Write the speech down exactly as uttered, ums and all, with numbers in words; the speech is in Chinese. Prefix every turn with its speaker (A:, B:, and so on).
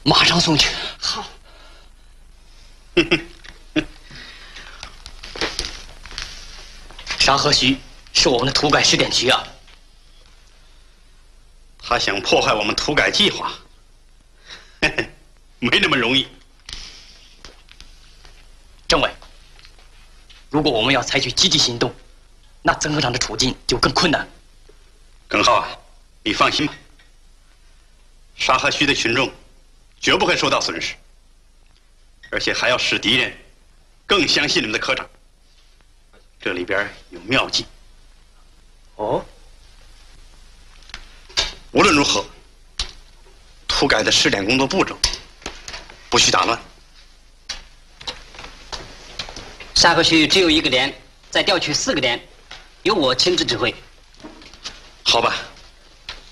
A: 马上送去。
B: 好。
A: 沙河虚是我们的土改试点区啊。
C: 他想破坏我们土改计划，没那么容易。
A: 政委，如果我们要采取积极行动，那曾科长的处境就更困难。
C: 耿浩啊，你放心吧，沙河区的群众绝不会受到损失，而且还要使敌人更相信你们的科长。这里边有妙计。
A: 哦。
C: 无论如何，土改的试点工作步骤不许打乱。
B: 沙河区只有一个连，再调取四个连，由我亲自指挥。
C: 好吧。